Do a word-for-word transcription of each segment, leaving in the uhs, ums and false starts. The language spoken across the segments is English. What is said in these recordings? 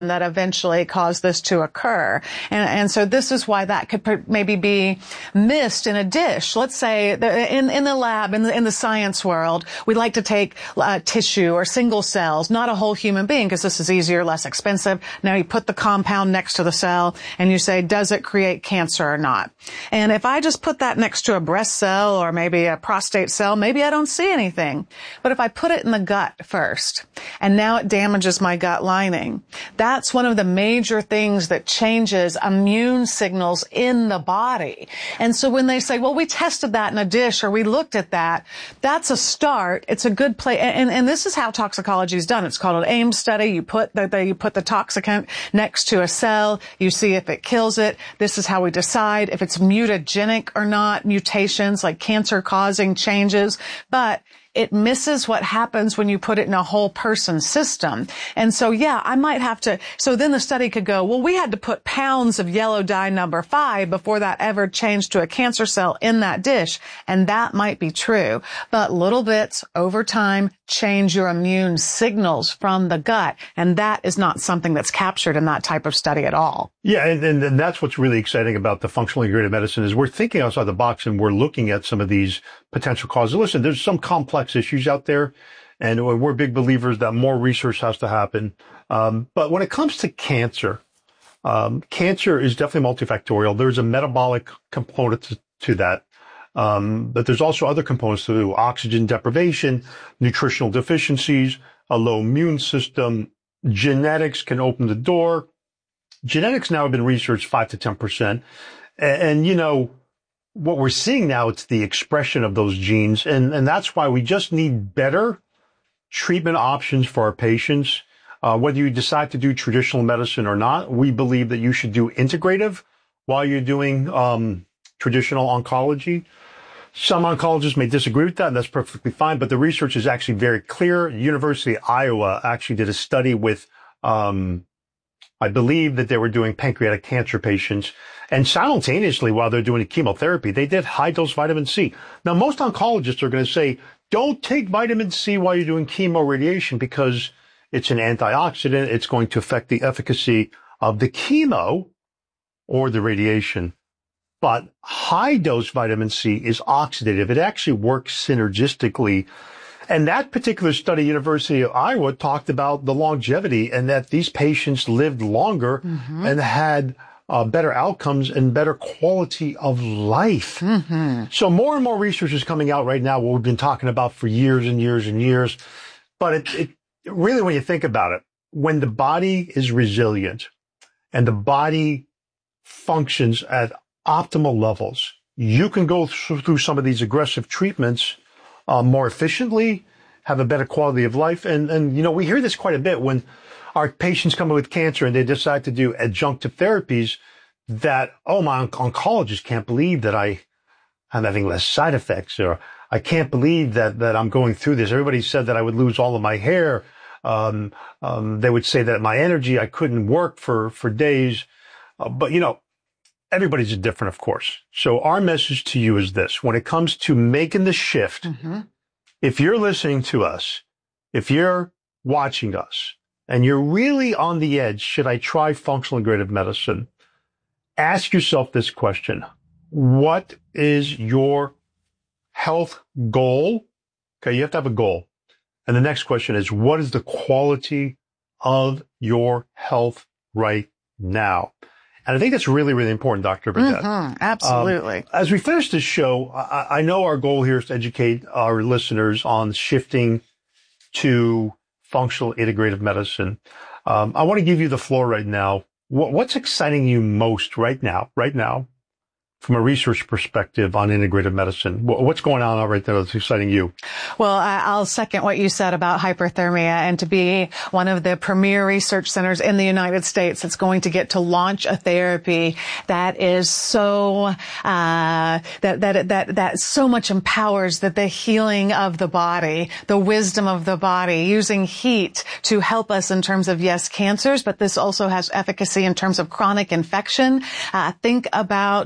that eventually caused this to occur. And, and so this is why that could per- maybe be missed in a dish. Let's say the, in, in the lab, in the, in the science world, we like to take uh, tissue or single cells, not a whole human being, because this is easier, less expensive. Now you put the compound next to the cell and you say, does it create cancer or not? And if I just put that next to a breast cell or maybe a prostate cell, maybe I don't see anything. But if I put it in the gut first, and now it damages my gut lining, that That's one of the major things that changes immune signals in the body. And so when they say, well, we tested that in a dish or we looked at that, that's a start. It's a good place. And, and this is how toxicology is done. It's called an AIM study. You put the, the, you put the toxicant next to a cell. You see if it kills it. This is how we decide if it's mutagenic or not, mutations like cancer causing changes. But it misses what happens when you put it in a whole person system. And so, yeah, I might have to, so then the study could go, well, we had to put pounds of yellow dye number five before that ever changed to a cancer cell in that dish. And that might be true. But little bits over time change your immune signals from the gut. And that is not something that's captured in that type of study at all. Yeah, and, and, and that's what's really exciting about the functional integrative medicine is we're thinking outside the box and we're looking at some of these potential causes. Listen, there's some complex issues out there, and we're big believers that more research has to happen. Um, but when it comes to cancer, um, cancer is definitely multifactorial. There's a metabolic component to, to that. Um, but there's also other components to oxygen deprivation, nutritional deficiencies, a low immune system. Genetics can open the door. Genetics now have been researched five to ten percent. And, and, you know, what we're seeing now, it's the expression of those genes. And, and that's why we just need better treatment options for our patients. Uh, whether you decide to do traditional medicine or not, we believe that you should do integrative while you're doing um, traditional oncology. Some oncologists may disagree with that, and that's perfectly fine. But the research is actually very clear. University of Iowa actually did a study with um I believe that they were doing pancreatic cancer patients, and simultaneously while they're doing chemotherapy, they did high dose vitamin C. Now, most oncologists are going to say, don't take vitamin C while you're doing chemo radiation because it's an antioxidant. It's going to affect the efficacy of the chemo or the radiation. But high dose vitamin C is oxidative. It actually works synergistically. And that particular study, University of Iowa, talked about the longevity and that these patients lived longer mm-hmm. and had uh, better outcomes and better quality of life. Mm-hmm. So more and more research is coming out right now, what we've been talking about for years and years and years. But it, it really, when you think about it, when the body is resilient and the body functions at optimal levels, you can go th- through some of these aggressive treatments Uh, more efficiently, have a better quality of life. And, and, you know, we hear this quite a bit when our patients come in with cancer and they decide to do adjunctive therapies that, oh, my on- oncologist can't believe that I am having less side effects, or I can't believe that, that I'm going through this. Everybody said that I would lose all of my hair. Um, um, they would say that my energy, I couldn't work for, for days. Uh, but, you know, everybody's different, of course. So our message to you is this. When it comes to making the shift, mm-hmm. if you're listening to us, if you're watching us, and you're really on the edge, should I try functional integrative medicine? Ask yourself this question. What is your health goal? Okay, you have to have a goal. And the next question is, what is the quality of your health right now? And I think that's really, really important, Doctor Burdette. Mm-hmm, absolutely. Um, as we finish this show, I, I know our goal here is to educate our listeners on shifting to functional integrative medicine. Um, I want to give you the floor right now. What, what's exciting you most right now, right now, from a research perspective on integrative medicine? What's going on right there that's exciting you? Well, I'll second what you said about hyperthermia, and to be one of the premier research centers in the United States that's going to get to launch a therapy that is so, uh, that, that, that, that so much empowers that the healing of the body, the wisdom of the body, using heat to help us in terms of, yes, cancers, but this also has efficacy in terms of chronic infection. Uh, think about a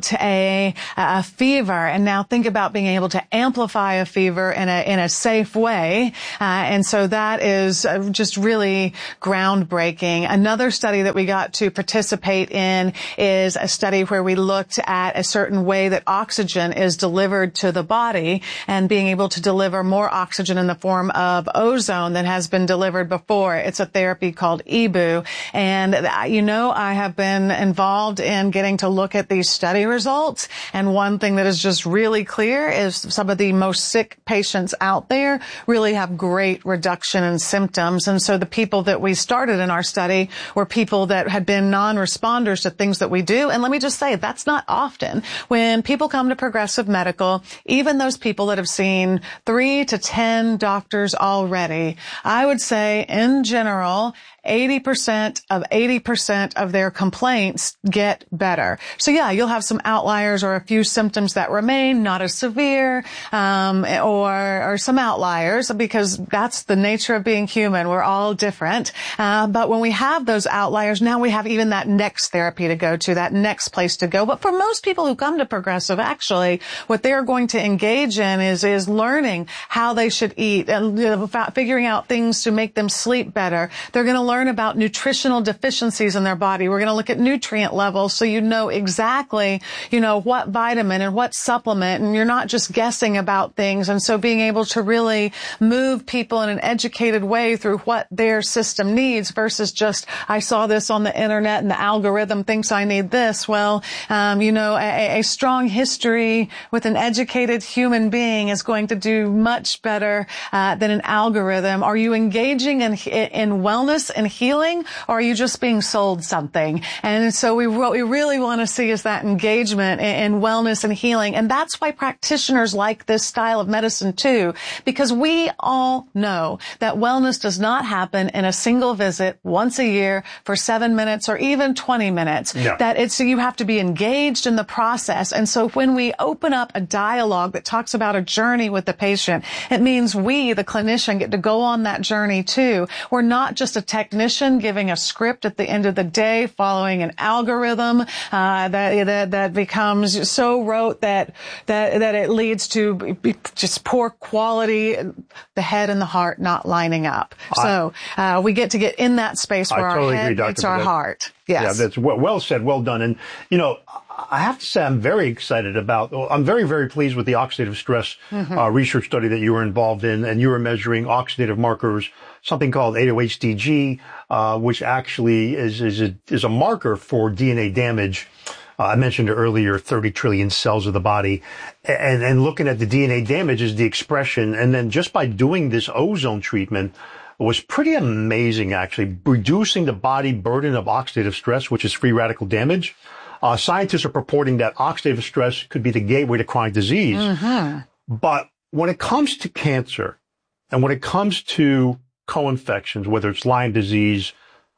a, a fever. And now think about being able to amplify a fever in a, in a safe way. Uh, and so that is just really groundbreaking. Another study that we got to participate in is a study where we looked at a certain way that oxygen is delivered to the body and being able to deliver more oxygen in the form of ozone than has been delivered before. It's a therapy called E B U. And, you know, I have been involved in getting to look at these study results. And one thing that is just really clear is some of the most sick patients out there really have great reduction in symptoms. And so the people that we started in our study were people that had been non-responders to things that we do. And let me just say, that's not often. When people come to Progressive Medical, even those people that have seen three to ten doctors already, I would say in general, eighty percent of eighty percent of their complaints get better. So yeah, you'll have some outliers or a few symptoms that remain, not as severe, um, or, or some outliers, because that's the nature of being human. We're all different. Uh, but when we have those outliers, now we have even that next therapy to go to, that next place to go. But for most people who come to Progressive, actually, what they're going to engage in is, is learning how they should eat and you know, figuring out things to make them sleep better. They're going to learn learn about nutritional deficiencies in their body. We're going to look at nutrient levels so you know exactly, you know, what vitamin and what supplement, and you're not just guessing about things. And so being able to really move people in an educated way through what their system needs versus just, I saw this on the internet and the algorithm thinks I need this. Well, um, you know, a, a strong history with an educated human being is going to do much better uh, than an algorithm. Are you engaging in, in wellness and healing, or are you just being sold something? And so we what we really want to see is that engagement in, in wellness and healing. And that's why practitioners like this style of medicine too, because we all know that wellness does not happen in a single visit once a year for seven minutes or even twenty minutes. No. That it's, you have to be engaged in the process. And so when we open up a dialogue that talks about a journey with the patient, it means we, the clinician, get to go on that journey too. We're not just a technician giving a script at the end of the day, following an algorithm uh, that, that that becomes so rote that that that it leads to just poor quality, the head and the heart not lining up. I, so uh, we get to get in that space where I totally our head agree, meets our heart. Yes. Yeah, that's well, well said, well done. And, you know, I have to say I'm very excited about, I'm very, very pleased with the oxidative stress mm-hmm. uh, research study that you were involved in, and you were measuring oxidative markers, something called eight oh H D G, uh, which actually is, is a, is a marker for D N A damage. Uh, I mentioned earlier thirty trillion cells of the body, and, and looking at the D N A damage is the expression. And then just by doing this ozone treatment, was pretty amazing, actually, reducing the body burden of oxidative stress, which is free radical damage. Uh, scientists are purporting that oxidative stress could be the gateway to chronic disease. Mm-hmm. But when it comes to cancer and when it comes to co-infections, whether it's Lyme disease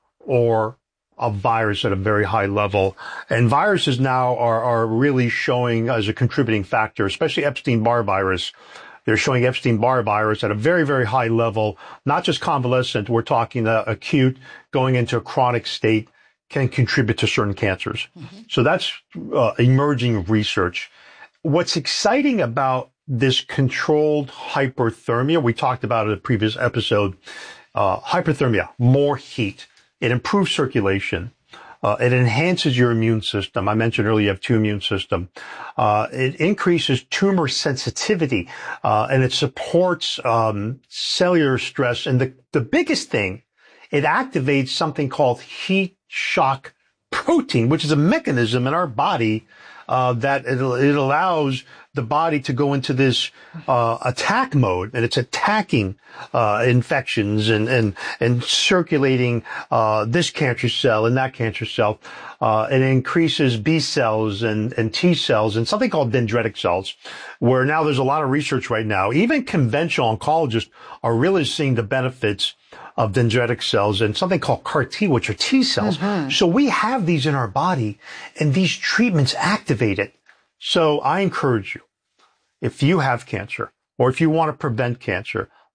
or a virus at a very high level, and viruses now are, are really showing as a contributing factor, especially Epstein-Barr virus. They're showing Epstein-Barr virus at a very, very high level, not just convalescent. We're talking uh, acute, going into a chronic state, can contribute to certain cancers. Mm-hmm. So that's uh, emerging research. What's exciting about this controlled hyperthermia, we talked about it in a previous episode, uh, hyperthermia, more heat. It improves circulation. Uh, it enhances your immune system. I mentioned earlier you have two immune system. Uh, it increases tumor sensitivity, uh, and it supports um, cellular stress. And the, the biggest thing, it activates something called heat shock protein, which is a mechanism in our body uh, that it, it allows the body to go into this uh, attack mode, and it's attacking uh, infections and and and circulating uh, this cancer cell and that cancer cell. Uh, it increases B cells and and T cells and something called dendritic cells, where now there's a lot of research right now. Even conventional oncologists are really seeing the benefits of dendritic cells and something called C A R T, which are T cells. Mm-hmm. So we have these in our body, and these treatments activate it. So I encourage you, if you have cancer or if you want to prevent cancer,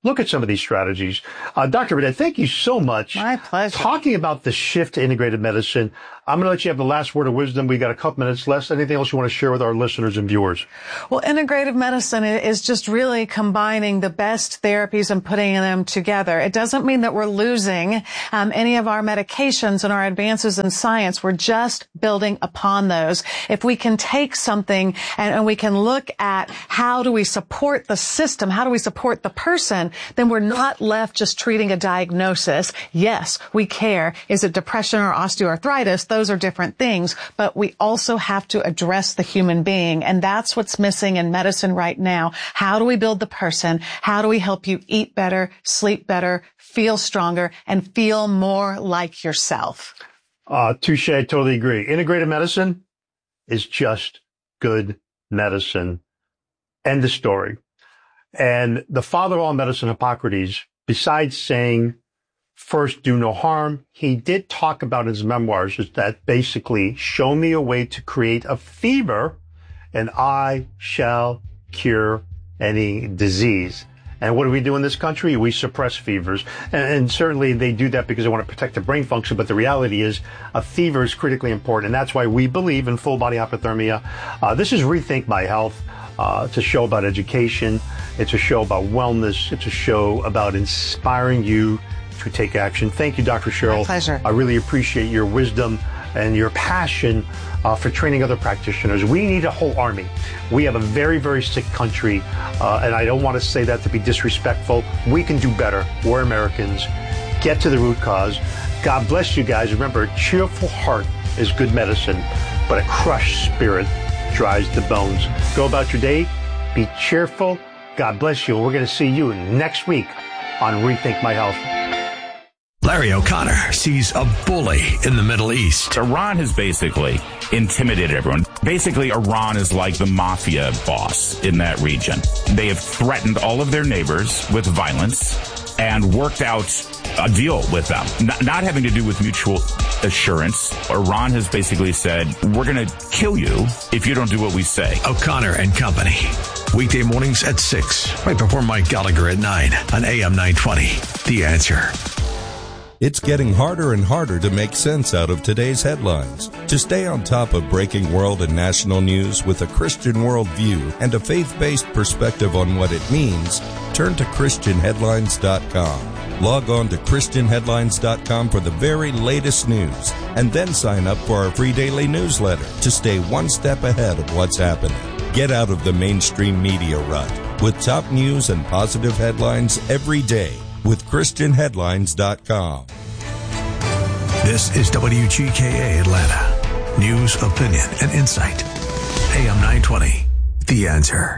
look at some of these strategies. Uh, Doctor Burnett, thank you so much. My pleasure. Talking about the shift to integrated medicine, I'm going to let you have the last word of wisdom. We got a couple minutes left. Anything else you want to share with our listeners and viewers? Well, integrative medicine is just really combining the best therapies and putting them together. It doesn't mean that we're losing um, any of our medications and our advances in science. We're just building upon those. If we can take something and, and we can look at how do we support the system, how do we support the person, then we're not left just treating a diagnosis. Yes, we care. Is it depression or osteoarthritis? Those are different things, but we also have to address the human being. And that's what's missing in medicine right now. How do we build the person? How do we help you eat better, sleep better, feel stronger, and feel more like yourself? Uh, touche, I totally agree. Integrative medicine is just good medicine. End of story. And the father of all medicine, Hippocrates, besides saying, first, do no harm, he did talk about in his memoirs is that basically, show me a way to create a fever and I shall cure any disease. And what do we do in this country? We suppress fevers. And, and certainly they do that because they want to protect the brain function. But the reality is a fever is critically important. And that's why we believe in full body hypothermia. Uh, this is Rethink My Health. Uh, it's a show about education. It's a show about wellness. It's a show about inspiring you to take action. Thank you, Doctor Cheryl. My pleasure. I really appreciate your wisdom and your passion uh, for training other practitioners. We need a whole army. We have a very, very sick country, uh, and I don't want to say that to be disrespectful. We can do better. We're Americans. Get to the root cause. God bless you guys. Remember, a cheerful heart is good medicine, but a crushed spirit dries the bones. Go about your day. Be cheerful. God bless you. We're going to see you next week on Rethink My Health. Larry O'Connor sees a bully in the Middle East. Iran has basically intimidated everyone. Basically, Iran is like the mafia boss in that region. They have threatened all of their neighbors with violence and worked out a deal with them, not, not having to do with mutual assurance. Iran has basically said, we're going to kill you if you don't do what we say. O'Connor and Company. Weekday mornings at six, right before Mike Gallagher at nine on A M nine twenty. The Answer. It's getting harder and harder to make sense out of today's headlines. To stay on top of breaking world and national news with a Christian worldview and a faith-based perspective on what it means, turn to Christian Headlines dot com. Log on to Christian Headlines dot com for the very latest news, and then sign up for our free daily newsletter to stay one step ahead of what's happening. Get out of the mainstream media rut with top news and positive headlines every day with Christian Headlines dot com. This is W G K A Atlanta. News, opinion, and insight. A M nine twenty. The Answer.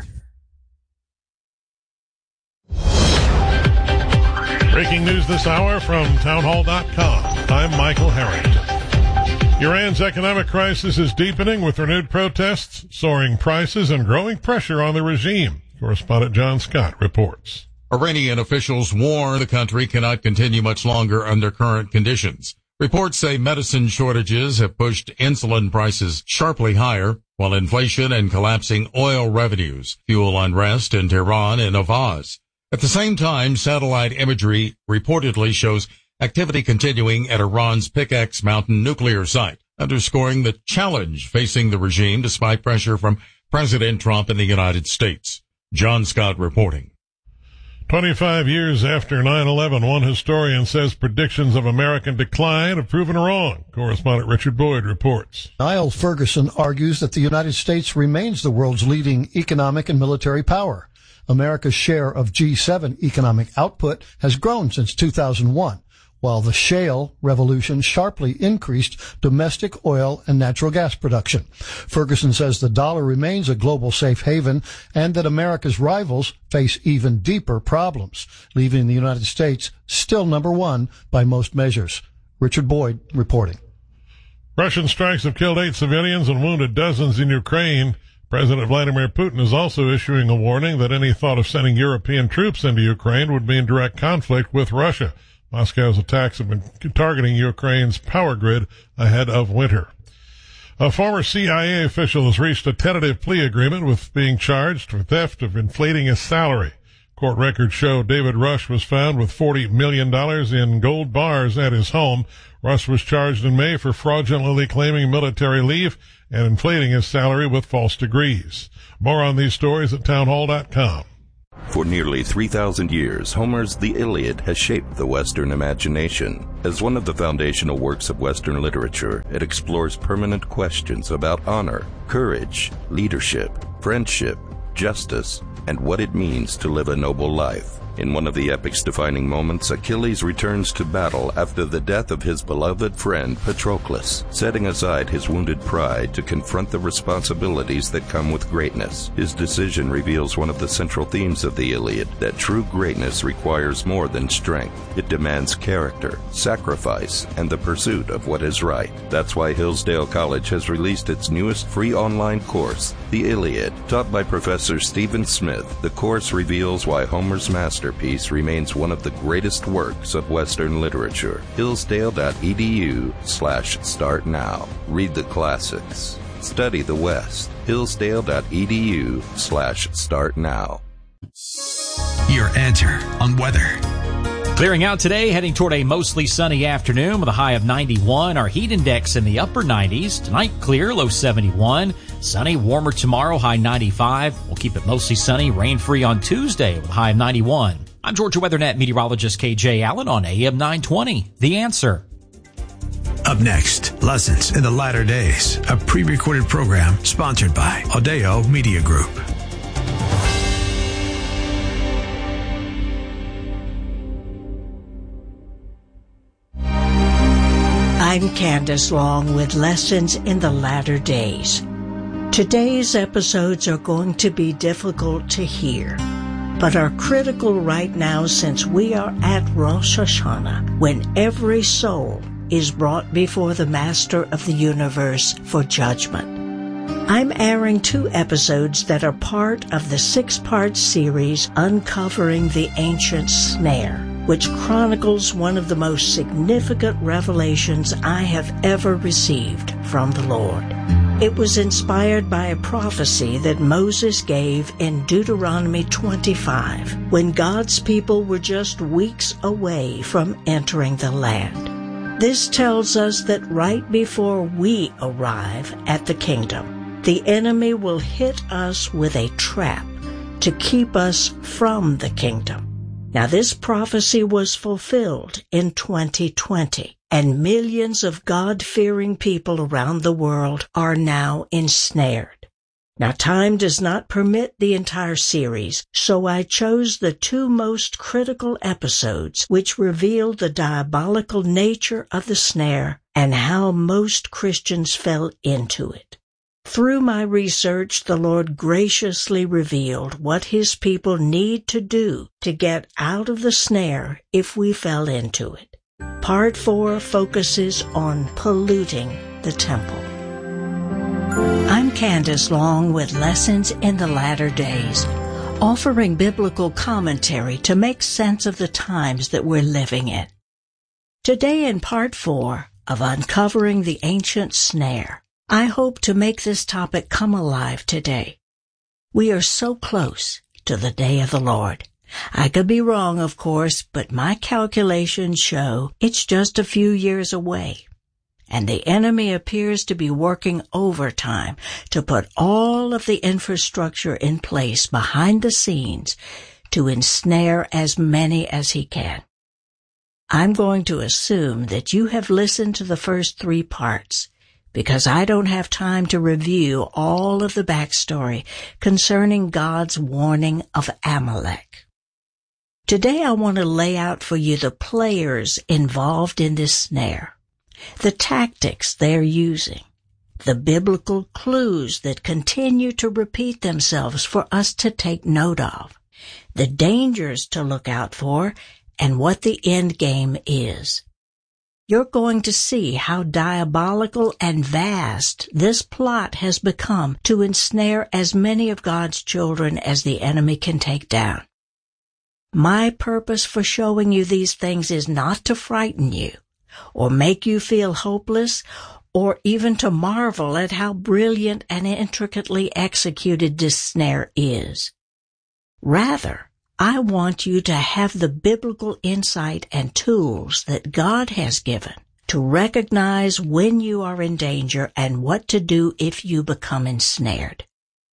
Breaking news this hour from town hall dot com. I'm Michael Harrington. Iran's economic crisis is deepening with renewed protests, soaring prices, and growing pressure on the regime. Correspondent John Scott reports. Iranian officials warn the country cannot continue much longer under current conditions. Reports say medicine shortages have pushed insulin prices sharply higher, while inflation and collapsing oil revenues fuel unrest in Tehran and Avaz. At the same time, satellite imagery reportedly shows activity continuing at Iran's Pickaxe Mountain nuclear site, underscoring the challenge facing the regime despite pressure from President Trump in the United States. John Scott reporting. twenty-five years after nine eleven, one historian says predictions of American decline have proven wrong. Correspondent Richard Boyd reports. Niall Ferguson argues that the United States remains the world's leading economic and military power. America's share of G seven economic output has grown since two thousand one, while the shale revolution sharply increased domestic oil and natural gas production. Ferguson says the dollar remains a global safe haven and that America's rivals face even deeper problems, leaving the United States still number one by most measures. Richard Boyd reporting. Russian strikes have killed eight civilians and wounded dozens in Ukraine. President Vladimir Putin is also issuing a warning that any thought of sending European troops into Ukraine would be in direct conflict with Russia. Moscow's attacks have been targeting Ukraine's power grid ahead of winter. A former C I A official has reached a tentative plea agreement with being charged for theft of inflating his salary. Court records show David Rush was found with forty million dollars in gold bars at his home. Rush was charged in May for fraudulently claiming military leave and inflating his salary with false degrees. More on these stories at townhall dot com. For nearly three thousand years, Homer's The Iliad has shaped the Western imagination. As one of the foundational works of Western literature, it explores permanent questions about honor, courage, leadership, friendship, justice, and what it means to live a noble life. In one of the epic's defining moments, Achilles returns to battle after the death of his beloved friend Patroclus, setting aside his wounded pride to confront the responsibilities that come with greatness. His decision reveals one of the central themes of the Iliad, that true greatness requires more than strength. It demands character, sacrifice, and the pursuit of what is right. That's why Hillsdale College has released its newest free online course, The Iliad. Taught by Professor Stephen Smith, the course reveals why Homer's master Masterpiece remains one of the greatest works of Western literature. Hillsdale.edu slash start now. Read the classics. Study the West. Hillsdale.edu slash start now. Your answer on weather. Clearing out today, heading toward a mostly sunny afternoon with a high of ninety-one. Our heat index in the upper nineties. Tonight, clear, low seventy-one. Sunny, warmer tomorrow, high ninety-five. We'll keep it mostly sunny, rain-free on Tuesday with a high of ninety-one. I'm Georgia WeatherNet meteorologist K J Allen on A M nine twenty. The Answer. Up next, Lessons in the Latter Days, a pre-recorded program sponsored by Odeo Media Group. I'm Candace Long with Lessons in the Latter Days. Today's episodes are going to be difficult to hear, but are critical right now since we are at Rosh Hashanah, when every soul is brought before the Master of the Universe for judgment. I'm airing two episodes that are part of the six-part series Uncovering the Ancient Snare, which chronicles one of the most significant revelations I have ever received from the Lord. It was inspired by a prophecy that Moses gave in Deuteronomy twenty-five, when God's people were just weeks away from entering the land. This tells us that right before we arrive at the kingdom, the enemy will hit us with a trap to keep us from the kingdom. Now, this prophecy was fulfilled in twenty twenty, and millions of God-fearing people around the world are now ensnared. Now, time does not permit the entire series, so I chose the two most critical episodes which reveal the diabolical nature of the snare and how most Christians fell into it. Through my research, the Lord graciously revealed what His people need to do to get out of the snare if we fell into it. Part four focuses on polluting the temple. I'm Candace Long with Lessons in the Latter Days, offering biblical commentary to make sense of the times that we're living in. Today in part four of Uncovering the Ancient Snare, I hope to make this topic come alive today. We are so close to the day of the Lord. I could be wrong, of course, but my calculations show it's just a few years away. And the enemy appears to be working overtime to put all of the infrastructure in place behind the scenes to ensnare as many as he can. I'm going to assume that you have listened to the first three parts, because I don't have time to review all of the backstory concerning God's warning of Amalek. Today I want to lay out for you the players involved in this snare, the tactics they're using, the biblical clues that continue to repeat themselves for us to take note of, the dangers to look out for, and what the end game is. You're going to see how diabolical and vast this plot has become to ensnare as many of God's children as the enemy can take down. My purpose for showing you these things is not to frighten you, or make you feel hopeless, or even to marvel at how brilliant and intricately executed this snare is. Rather, I want you to have the biblical insight and tools that God has given to recognize when you are in danger and what to do if you become ensnared.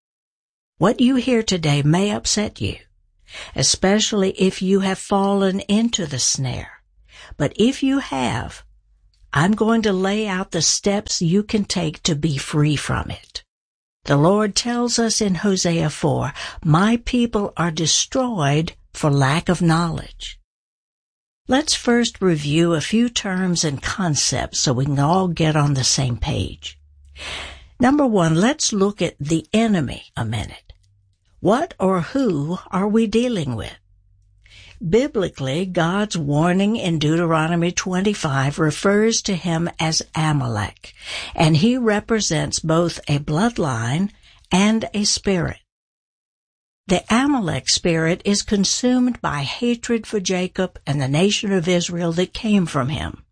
What you hear today may upset you, especially if you have fallen into the snare. But if you have, I'm going to lay out the steps you can take to be free from it. The Lord tells us in Hosea four, "My people are destroyed for lack of knowledge." Let's first review a few terms and concepts so we can all get on the same page. Number one, let's look at the enemy a minute. What or who are we dealing with? Biblically, God's warning in Deuteronomy twenty-five refers to him as Amalek, and he represents both a bloodline and a spirit. The Amalek spirit is consumed by hatred for Jacob and the nation of Israel that came from him.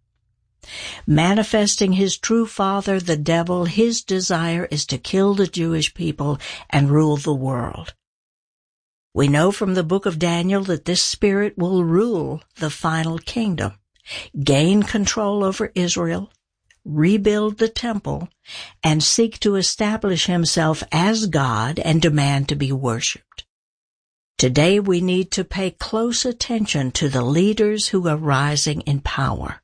Manifesting his true father, the devil, his desire is to kill the Jewish people and rule the world. We know from the book of Daniel that this spirit will rule the final kingdom, gain control over Israel, rebuild the temple, and seek to establish himself as God and demand to be worshipped. Today we need to pay close attention to the leaders who are rising in power.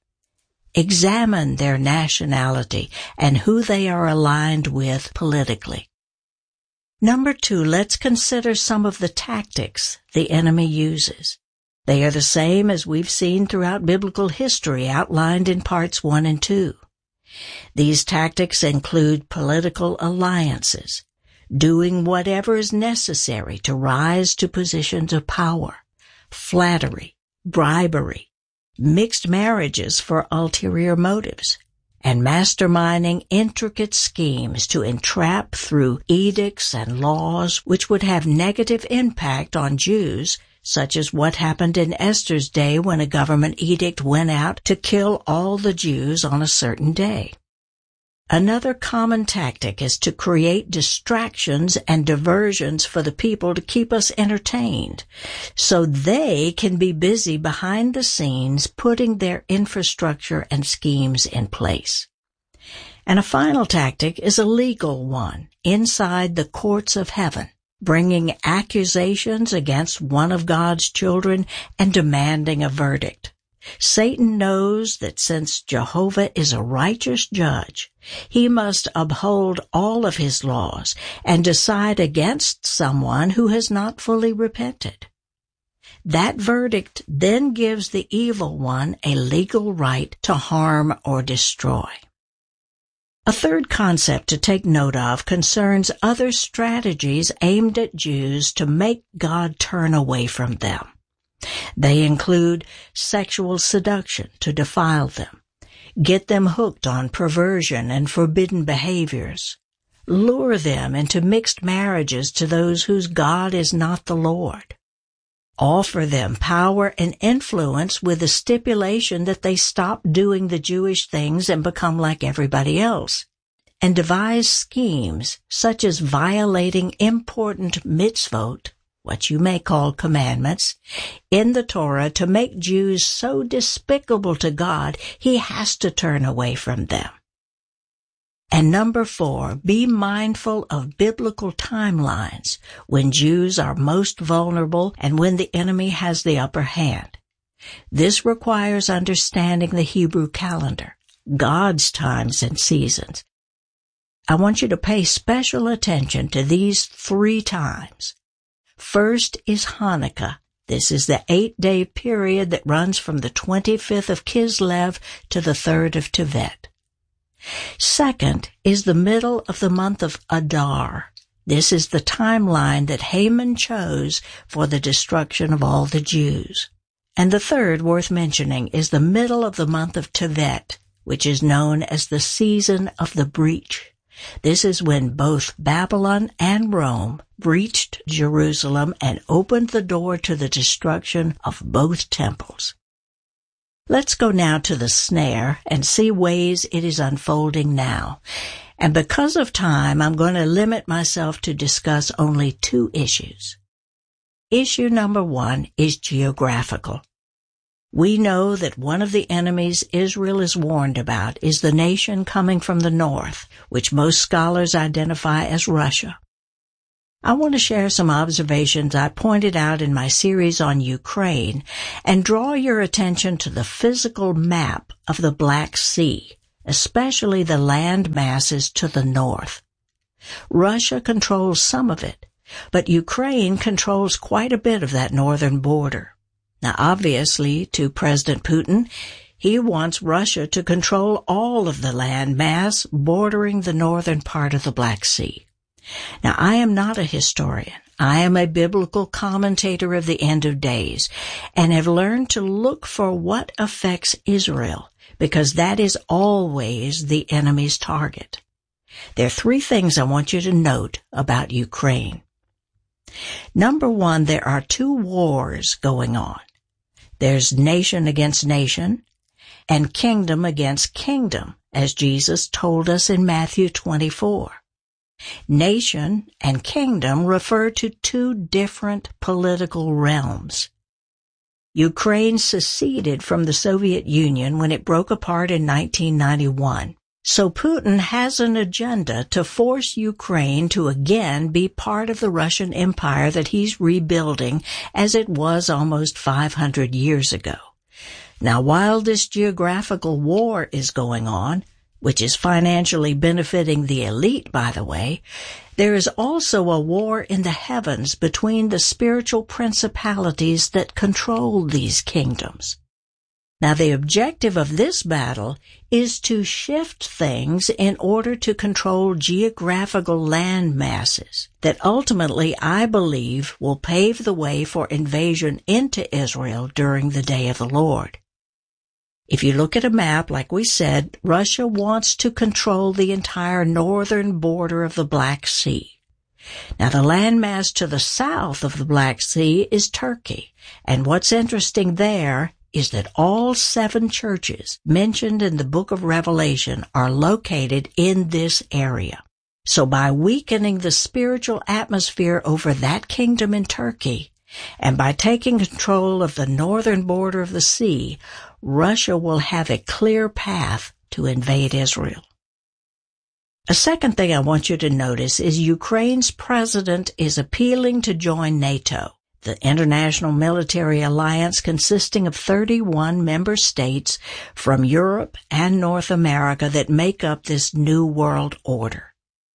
Examine their nationality and who they are aligned with politically. Number two, let's consider some of the tactics the enemy uses. They are the same as we've seen throughout biblical history outlined in parts one and two. These tactics include political alliances, doing whatever is necessary to rise to positions of power, flattery, bribery, mixed marriages for ulterior motives, and masterminding intricate schemes to entrap through edicts and laws which would have negative impact on Jews, such as what happened in Esther's day when a government edict went out to kill all the Jews on a certain day. Another common tactic is to create distractions and diversions for the people to keep us entertained, so they can be busy behind the scenes putting their infrastructure and schemes in place. And a final tactic is a legal one inside the courts of heaven, bringing accusations against one of God's children and demanding a verdict. Satan knows that since Jehovah is a righteous judge, he must uphold all of his laws and decide against someone who has not fully repented. That verdict then gives the evil one a legal right to harm or destroy. A third concept to take note of concerns other strategies aimed at Jews to make God turn away from them. They include sexual seduction to defile them, get them hooked on perversion and forbidden behaviors, lure them into mixed marriages to those whose God is not the Lord, offer them power and influence with the stipulation that they stop doing the Jewish things and become like everybody else, and devise schemes such as violating important mitzvot, what you may call commandments, in the Torah to make Jews so despicable to God, he has to turn away from them. And number four, be mindful of biblical timelines when Jews are most vulnerable and when the enemy has the upper hand. This requires understanding the Hebrew calendar, God's times and seasons. I want you to pay special attention to these three times. First is Hanukkah. This is the eight-day period that runs from the twenty-fifth of Kislev to the third of Tevet. Second is the middle of the month of Adar. This is the timeline that Haman chose for the destruction of all the Jews. And the third, worth mentioning, is the middle of the month of Tevet, which is known as the season of the breach. This is when both Babylon and Rome breached Jerusalem and opened the door to the destruction of both temples. Let's go now to the snare and see ways it is unfolding now. And because of time, I'm going to limit myself to discuss only two issues. issue number one is geographical. We know that one of the enemies Israel is warned about is the nation coming from the north, which most scholars identify as Russia. I want to share some observations I pointed out in my series on Ukraine and draw your attention to the physical map of the Black Sea, especially the land masses to the north. Russia controls some of it, but Ukraine controls quite a bit of that northern border. Now, obviously, to President Putin, he wants Russia to control all of the land mass bordering the northern part of the Black Sea. Now, I am not a historian. I am a biblical commentator of the end of days and have learned to look for what affects Israel, because that is always the enemy's target. There are three things I want you to note about Ukraine. Number one, there are two wars going on. There's nation against nation and kingdom against kingdom, as Jesus told us in Matthew twenty-four. Nation and kingdom refer to two different political realms. Ukraine seceded from the Soviet Union when it broke apart in nineteen ninety-one. So Putin has an agenda to force Ukraine to again be part of the Russian Empire that he's rebuilding as it was almost five hundred years ago. Now, while this geographical war is going on, which is financially benefiting the elite, by the way, there is also a war in the heavens between the spiritual principalities that control these kingdoms. Now, the objective of this battle is to shift things in order to control geographical land masses that ultimately, I believe, will pave the way for invasion into Israel during the day of the Lord. If you look at a map, like we said, Russia wants to control the entire northern border of the Black Sea. Now, the landmass to the south of the Black Sea is Turkey, and what's interesting there is that all seven churches mentioned in the book of Revelation are located in this area. So by weakening the spiritual atmosphere over that kingdom in Turkey, and by taking control of the northern border of the sea, Russia will have a clear path to invade Israel. A second thing I want you to notice is Ukraine's president is appealing to join NATO, the international military alliance consisting of thirty-one member states from Europe and North America that make up this new world order.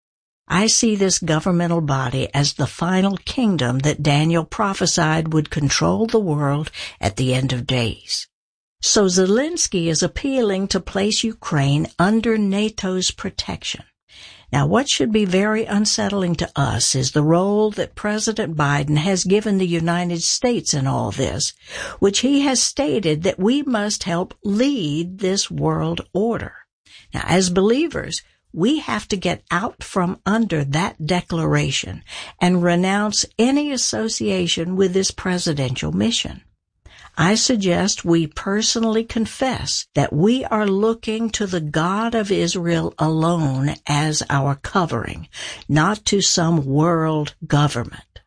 I see this governmental body as the final kingdom that Daniel prophesied would control the world at the end of days. So Zelensky is appealing to place Ukraine under NATO's protection. Now, what should be very unsettling to us is the role that President Biden has given the United States in all this, which he has stated that we must help lead this world order. Now, as believers, we have to get out from under that declaration and renounce any association with this presidential mission. I suggest we personally confess that we are looking to the God of Israel alone as our covering, not to some world government.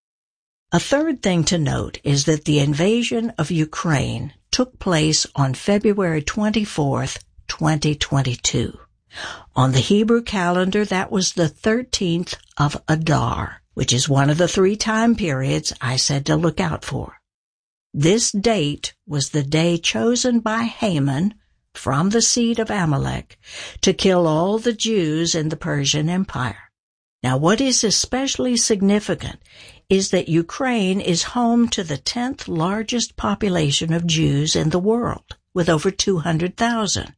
A third thing to note is that the invasion of Ukraine took place on February twenty-fourth, twenty twenty-two. On the Hebrew calendar, that was the thirteenth of Adar, which is one of the three time periods I said to look out for. This date was the day chosen by Haman, from the seed of Amalek, to kill all the Jews in the Persian Empire. Now, what is especially significant is that Ukraine is home to the tenth largest population of Jews in the world, with over two hundred thousand.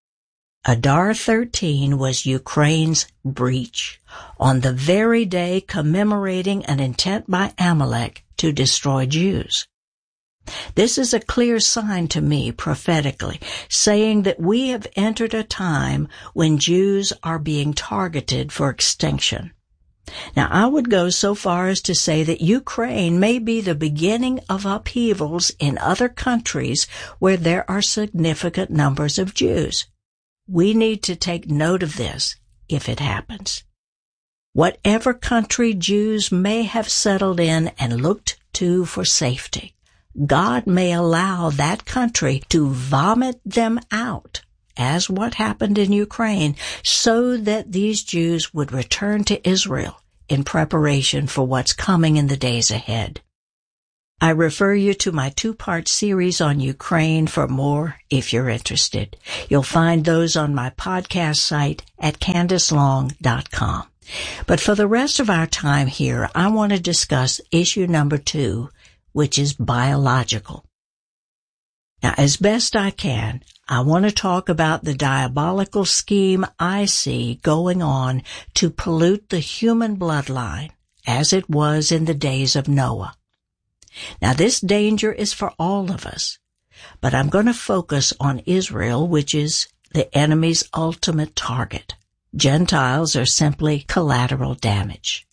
Adar thirteen was Ukraine's breach, on the very day commemorating an intent by Amalek to destroy Jews. This is a clear sign to me prophetically, saying that we have entered a time when Jews are being targeted for extinction. Now, I would go so far as to say that Ukraine may be the beginning of upheavals in other countries where there are significant numbers of Jews. We need to take note of this if it happens. Whatever country Jews may have settled in and looked to for safety. God may allow that country to vomit them out, as what happened in Ukraine, so that these Jews would return to Israel in preparation for what's coming in the days ahead. I refer you to my two-part series on Ukraine for more if you're interested. You'll find those on my podcast site at candace long dot com. But for the rest of our time here, I want to discuss issue number two, which is biological. Now, as best I can, I want to talk about the diabolical scheme I see going on to pollute the human bloodline as it was in the days of Noah. Now, this danger is for all of us, but I'm going to focus on Israel, which is the enemy's ultimate target. Gentiles are simply collateral damage.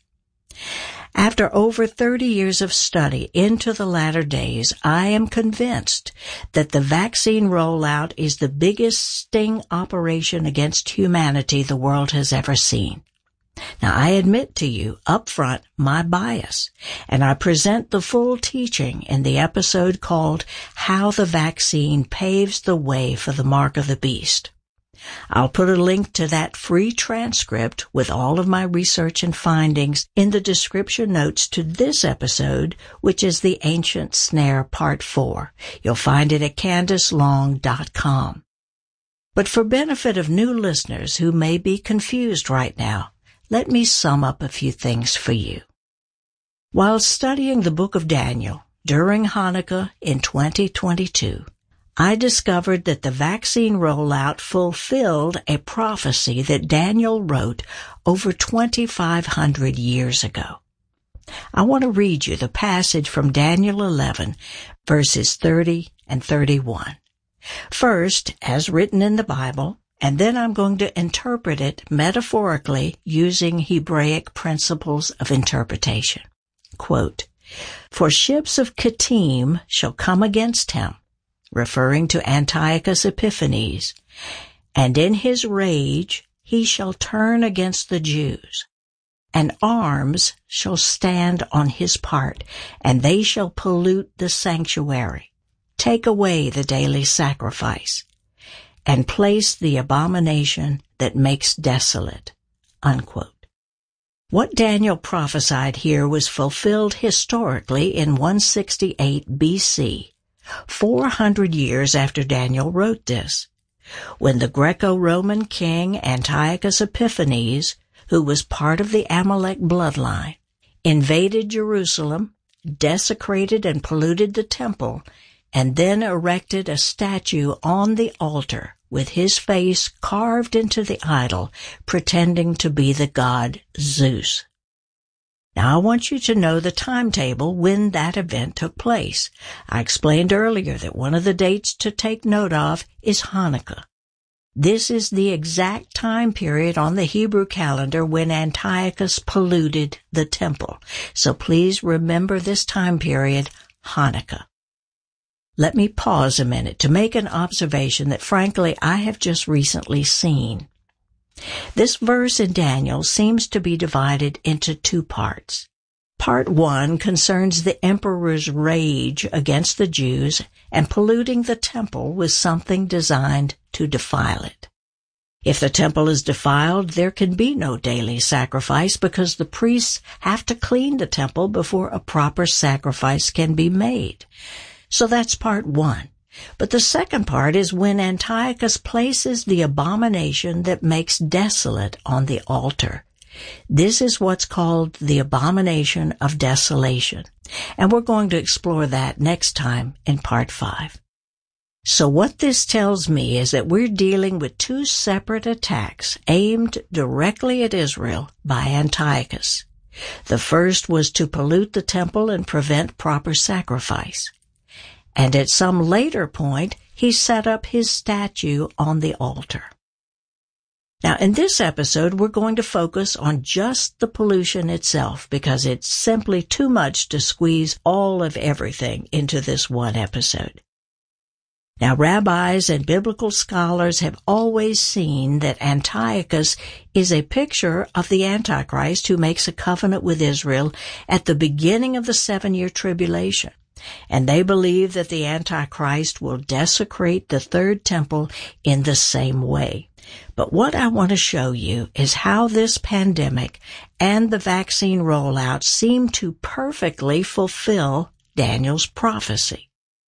After over thirty years of study into the latter days, I am convinced that the vaccine rollout is the biggest sting operation against humanity the world has ever seen. Now, I admit to you up front my bias, and I present the full teaching in the episode called How the Vaccine Paves the Way for the Mark of the Beast. I'll put a link to that free transcript with all of my research and findings in the description notes to this episode, which is The Ancient Snare Part four. You'll find it at candace long dot com. But for benefit of new listeners who may be confused right now, let me sum up a few things for you. While studying the book of Daniel during Hanukkah in twenty twenty-two, I discovered that the vaccine rollout fulfilled a prophecy that Daniel wrote over twenty-five hundred years ago. I want to read you the passage from Daniel eleven, verses thirty and thirty-one. First, as written in the Bible, and then I'm going to interpret it metaphorically using Hebraic principles of interpretation. Quote, "For ships of Kittim shall come against him," referring to Antiochus Epiphanes, "and in his rage he shall turn against the Jews, and arms shall stand on his part, and they shall pollute the sanctuary, take away the daily sacrifice, and place the abomination that makes desolate." Unquote. What Daniel prophesied here was fulfilled historically in one sixty-eight B C, four hundred years after Daniel wrote this, when the Greco-Roman king Antiochus Epiphanes, who was part of the Amalek bloodline, invaded Jerusalem, desecrated and polluted the temple, and then erected a statue on the altar with his face carved into the idol, pretending to be the god Zeus. Now, I want you to know the timetable when that event took place. I explained earlier that one of the dates to take note of is Hanukkah. This is the exact time period on the Hebrew calendar when Antiochus polluted the temple. So please remember this time period, Hanukkah. Let me pause a minute to make an observation that, frankly, I have just recently seen. This verse in Daniel seems to be divided into two parts. Part one concerns the emperor's rage against the Jews and polluting the temple with something designed to defile it. If the temple is defiled, there can be no daily sacrifice because the priests have to clean the temple before a proper sacrifice can be made. So that's part one. But the second part is when Antiochus places the abomination that makes desolate on the altar. This is what's called the abomination of desolation, and we're going to explore that next time in part five. So what this tells me is that we're dealing with two separate attacks aimed directly at Israel by Antiochus. The first was to pollute the temple and prevent proper sacrifice. And at some later point, he set up his statue on the altar. Now, in this episode, we're going to focus on just the pollution itself because it's simply too much to squeeze all of everything into this one episode. Now, rabbis and biblical scholars have always seen that Antiochus is a picture of the Antichrist who makes a covenant with Israel at the beginning of the seven-year tribulation. And they believe that the Antichrist will desecrate the third temple in the same way. But what I want to show you is how this pandemic and the vaccine rollout seem to perfectly fulfill Daniel's prophecy.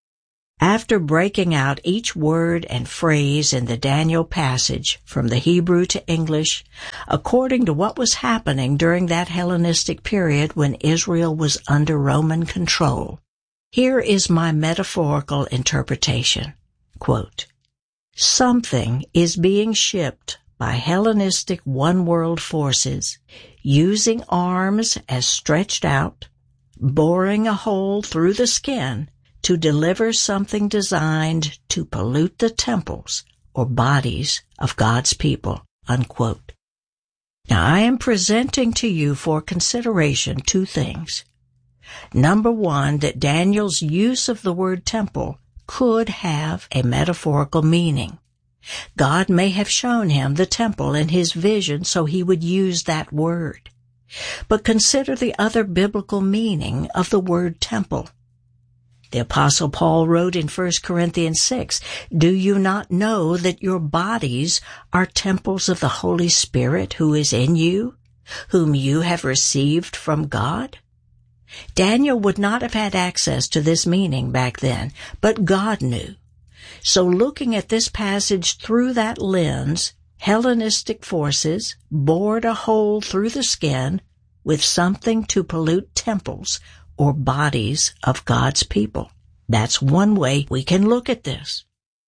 After breaking out each word and phrase in the Daniel passage from the Hebrew to English, according to what was happening during that Hellenistic period when Israel was under Roman control, here is my metaphorical interpretation. Quote, something is being shipped by Hellenistic one-world forces using arms as stretched out, boring a hole through the skin to deliver something designed to pollute the temples or bodies of God's people, unquote. Now, I am presenting to you for consideration two things. Number one, that Daniel's use of the word temple could have a metaphorical meaning. God may have shown him the temple in his vision so he would use that word. But consider the other biblical meaning of the word temple. The Apostle Paul wrote in First Corinthians six, do you not know that your bodies are temples of the Holy Spirit who is in you, whom you have received from God? Daniel would not have had access to this meaning back then, but God knew. So looking at this passage through that lens, Hellenistic forces bored a hole through the skin with something to pollute temples or bodies of God's people. That's one way we can look at this.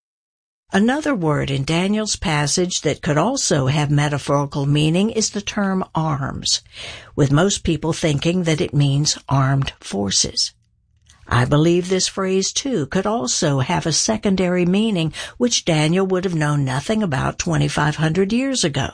Another word in Daniel's passage that could also have metaphorical meaning is the term arms, with most people thinking that it means armed forces. I believe this phrase, too, could also have a secondary meaning which Daniel would have known nothing about twenty-five hundred years ago.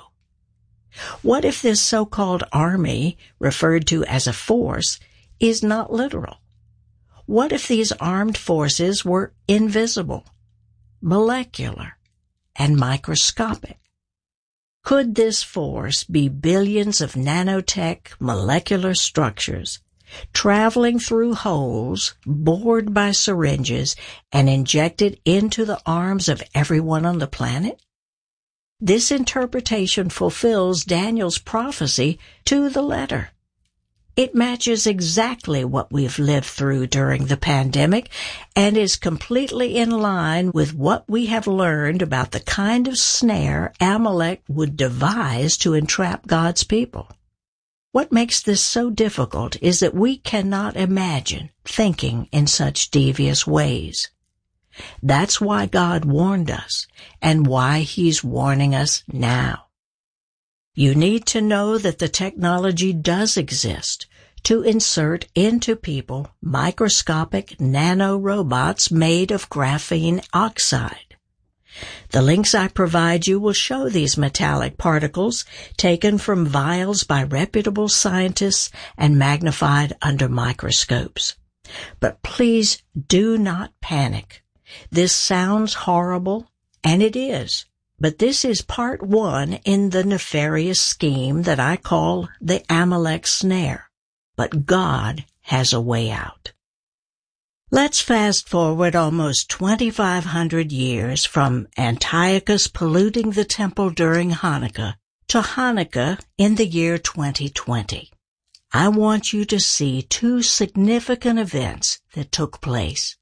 What if this so-called army, referred to as a force, is not literal? What if these armed forces were invisible, molecular, and microscopic? Could this force be billions of nanotech molecular structures traveling through holes bored by syringes and injected into the arms of everyone on the planet? This interpretation fulfills Daniel's prophecy to the letter. It matches exactly what we've lived through during the pandemic and is completely in line with what we have learned about the kind of snare Amalek would devise to entrap God's people. What makes this so difficult is that we cannot imagine thinking in such devious ways. That's why God warned us and why He's warning us now. You need to know that the technology does exist to insert into people microscopic nano-robots made of graphene oxide. The links I provide you will show these metallic particles taken from vials by reputable scientists and magnified under microscopes. But please do not panic. This sounds horrible, and it is. But this is part one in the nefarious scheme that I call the Amalek snare. But God has a way out. Let's fast forward almost twenty-five hundred years from Antiochus polluting the temple during Hanukkah to Hanukkah in the year twenty twenty. I want you to see two significant events that took place.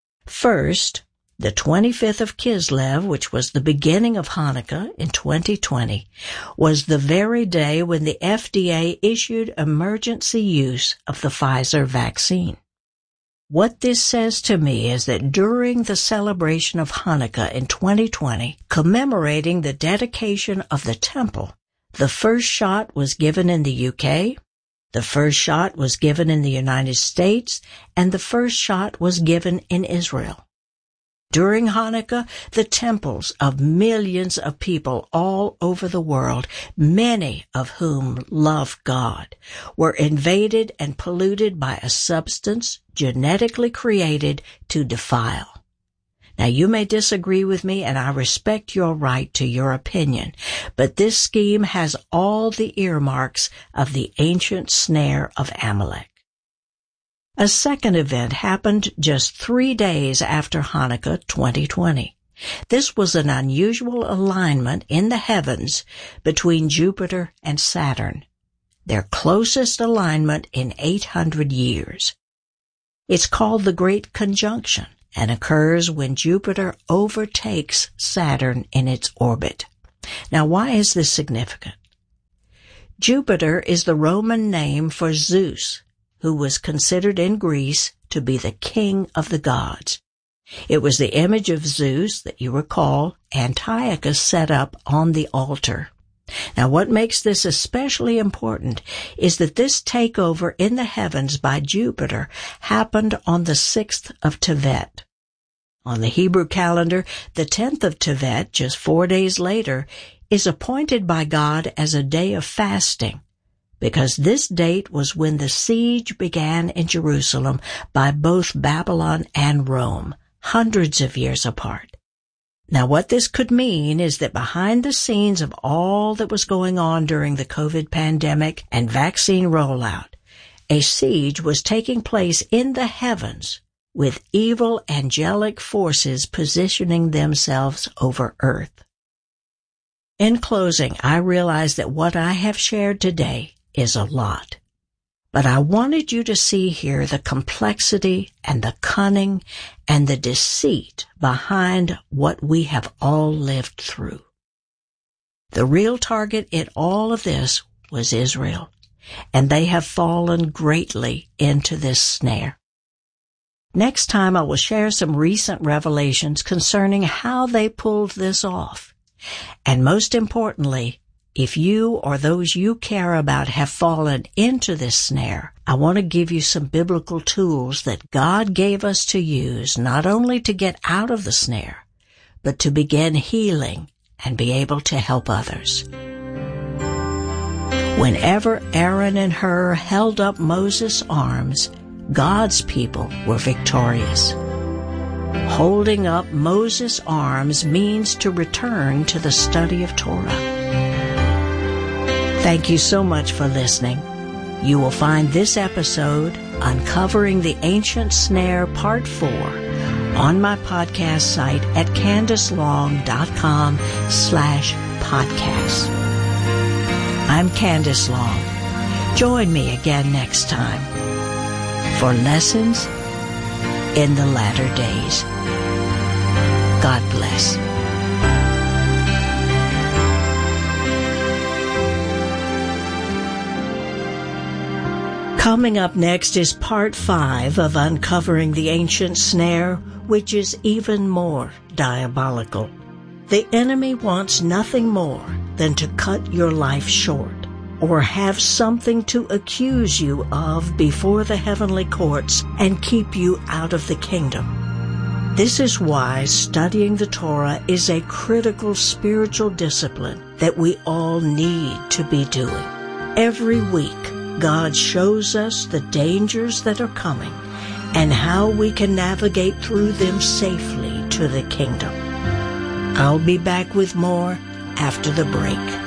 First, the twenty-fifth of Kislev, which was the beginning of Hanukkah in twenty twenty, was the very day when the F D A issued emergency use of the Pfizer vaccine. What this says to me is that during the celebration of Hanukkah in twenty twenty, commemorating the dedication of the temple, the first shot was given in the U K, the first shot was given in the United States, and the first shot was given in Israel. During Hanukkah, the temples of millions of people all over the world, many of whom love God, were invaded and polluted by a substance genetically created to defile. Now, you may disagree with me, and I respect your right to your opinion, but this scheme has all the earmarks of the ancient snare of Amalek. A second event happened just three days after Hanukkah twenty twenty. This was an unusual alignment in the heavens between Jupiter and Saturn, their closest alignment in eight hundred years. It's called the Great Conjunction and occurs when Jupiter overtakes Saturn in its orbit. Now, why is this significant? Jupiter is the Roman name for Zeus, who was considered in Greece to be the king of the gods. It was the image of Zeus that you recall Antiochus set up on the altar. Now, what makes this especially important is that this takeover in the heavens by Jupiter happened on the sixth of Tevet. On the Hebrew calendar, the tenth of Tevet, just four days later, is appointed by God as a day of fasting, because this date was when the siege began in Jerusalem by both Babylon and Rome, hundreds of years apart. Now, what this could mean is that behind the scenes of all that was going on during the COVID pandemic and vaccine rollout, a siege was taking place in the heavens with evil angelic forces positioning themselves over earth. In closing, I realize that what I have shared today is a lot. But I wanted you to see here the complexity and the cunning and the deceit behind what we have all lived through. The real target in all of this was Israel, and they have fallen greatly into this snare. Next time I will share some recent revelations concerning how they pulled this off. And most importantly, if you or those you care about have fallen into this snare, I want to give you some biblical tools that God gave us to use not only to get out of the snare, but to begin healing and be able to help others. Whenever Aaron and Hur held up Moses' arms, God's people were victorious. Holding up Moses' arms means to return to the study of Torah. Thank you so much for listening. You will find this episode, Uncovering the Ancient Snare Part four, on my podcast site at candicelong.com slash podcast. I'm Candice Long. Join me again next time for Lessons in the Latter Days. God bless. Coming up next is part five of Uncovering the Ancient Snare, which is even more diabolical. The enemy wants nothing more than to cut your life short or have something to accuse you of before the heavenly courts and keep you out of the kingdom. This is why studying the Torah is a critical spiritual discipline that we all need to be doing. Every week, God shows us the dangers that are coming and how we can navigate through them safely to the kingdom. I'll be back with more after the break.